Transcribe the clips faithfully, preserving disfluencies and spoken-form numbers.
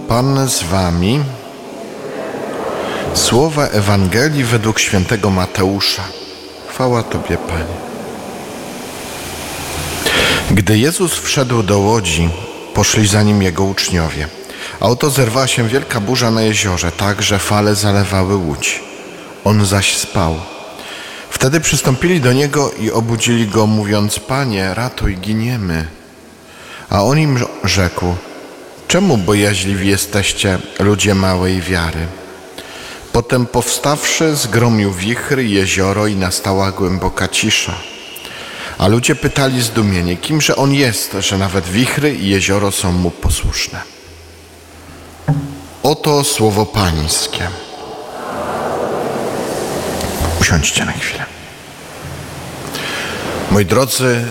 Pan z wami. Słowa Ewangelii według świętego Mateusza. Chwała Tobie, Panie. Gdy Jezus wszedł do łodzi, poszli za Nim Jego uczniowie. A oto zerwała się wielka burza na jeziorze, tak, że fale zalewały łódź. On zaś spał. Wtedy przystąpili do Niego i obudzili Go, mówiąc: Panie, ratuj, giniemy. A On im rzekł: czemu bojaźliwi jesteście, ludzie małej wiary? Potem powstawszy, zgromił wichry, jezioro i nastała głęboka cisza. A ludzie pytali zdumieni, kimże On jest, że nawet wichry i jezioro są Mu posłuszne. Oto słowo Pańskie. Usiądźcie na chwilę. Moi drodzy,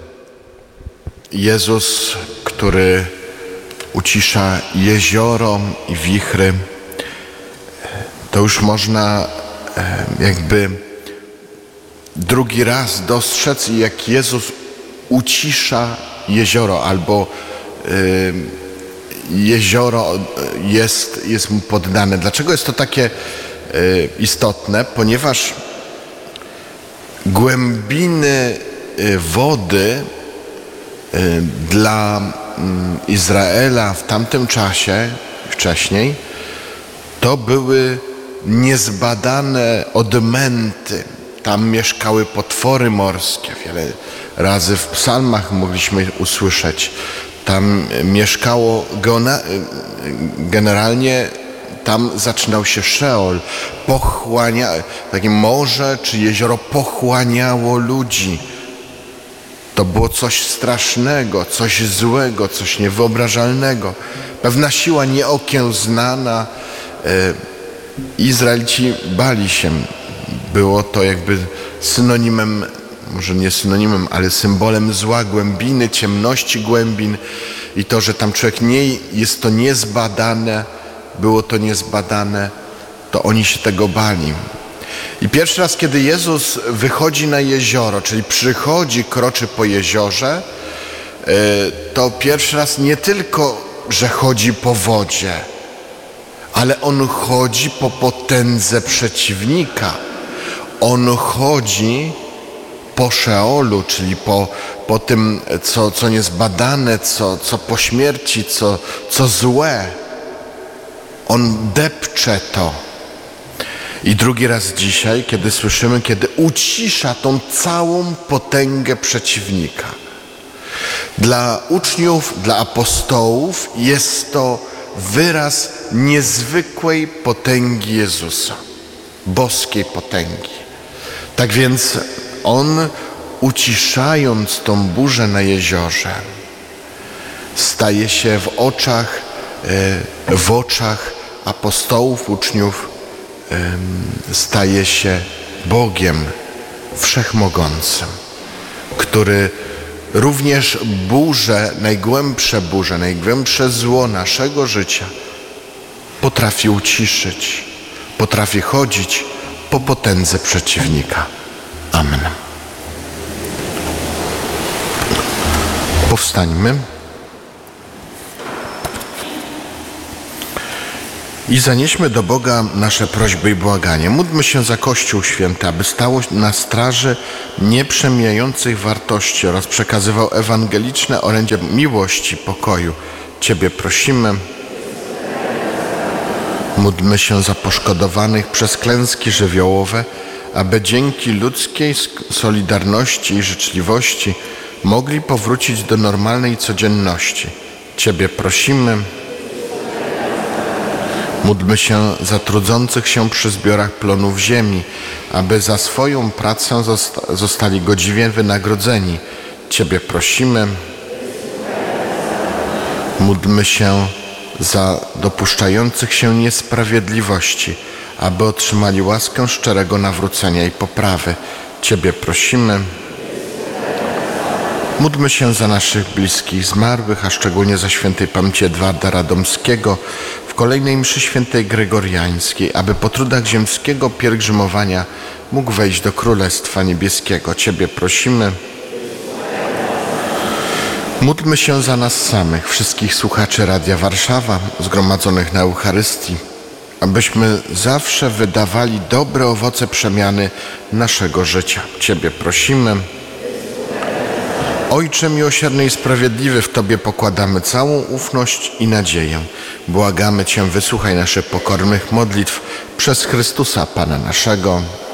Jezus, który ucisza jezioro i wichry, to już można jakby drugi raz dostrzec, jak Jezus ucisza jezioro, albo y, jezioro jest, jest Mu poddane. Dlaczego jest to takie y, istotne? Ponieważ głębiny y, wody y, dla y, Izraela w tamtym czasie, wcześniej, to były niezbadane odmęty. Tam mieszkały potwory morskie. Wiele razy w psalmach mogliśmy usłyszeć. Tam mieszkało, generalnie tam zaczynał się Szeol. Pochłania, takie morze czy jezioro pochłaniało ludzi. To było coś strasznego, coś złego, coś niewyobrażalnego. Pewna siła nieokiełznana. Izraelici bali się. Było to jakby synonimem, może nie synonimem, ale symbolem zła, głębiny, ciemności głębin i to, że tam człowiek nie jest to niezbadane, było to niezbadane, to oni się tego bali. I pierwszy raz, kiedy Jezus wychodzi na jezioro, czyli przychodzi, kroczy po jeziorze, to pierwszy raz nie tylko, że chodzi po wodzie, ale On chodzi po potędze przeciwnika. On chodzi po Szeolu, czyli po, po tym, co, co niezbadane, co, co po śmierci, co, co złe. On depcze to. I drugi raz dzisiaj, kiedy słyszymy, kiedy ucisza tą całą potęgę przeciwnika. Dla uczniów, dla apostołów jest to wyraz niezwykłej potęgi Jezusa, boskiej potęgi. Tak więc On, uciszając tą burzę na jeziorze, staje się w oczach, w oczach apostołów, uczniów, staje się Bogiem Wszechmogącym, który również burze, najgłębsze burze, najgłębsze zło naszego życia potrafi uciszyć, potrafi chodzić po potędze przeciwnika. Amen. Powstańmy i zanieśmy do Boga nasze prośby i błaganie. Módlmy się za Kościół Święty, aby stało na straży nieprzemijających wartości oraz przekazywał ewangeliczne orędzie miłości, pokoju. Ciebie prosimy. Módlmy się za poszkodowanych przez klęski żywiołowe, aby dzięki ludzkiej solidarności i życzliwości mogli powrócić do normalnej codzienności. Ciebie prosimy. Módlmy się za trudzących się przy zbiorach plonów ziemi, aby za swoją pracę zosta- zostali godziwie wynagrodzeni. Ciebie prosimy. Módlmy się za dopuszczających się niesprawiedliwości, aby otrzymali łaskę szczerego nawrócenia i poprawy. Ciebie prosimy. Módlmy się za naszych bliskich zmarłych, a szczególnie za świętej pamięci Edwarda Radomskiego w kolejnej mszy świętej gregoriańskiej, aby po trudach ziemskiego pielgrzymowania mógł wejść do Królestwa Niebieskiego. Ciebie prosimy. Módlmy się za nas samych, wszystkich słuchaczy Radia Warszawa, zgromadzonych na Eucharystii, abyśmy zawsze wydawali dobre owoce przemiany naszego życia. Ciebie prosimy. Ojcze miłosierny i sprawiedliwy, w Tobie pokładamy całą ufność i nadzieję. Błagamy Cię, wysłuchaj naszych pokornych modlitw przez Chrystusa Pana naszego.